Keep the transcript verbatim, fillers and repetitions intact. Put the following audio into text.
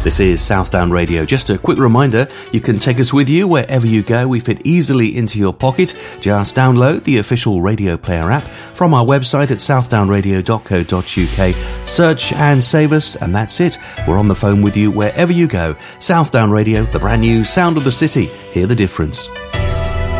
This is Southdown Radio. Just a quick reminder, you can take us with you wherever you go. We fit easily into your pocket. Just download the official Radio Player app from our website at southdown radio dot co dot uk. Search and save us, and that's it. We're on the phone with you wherever you go. Southdown Radio, the brand new sound of the city. Hear the difference.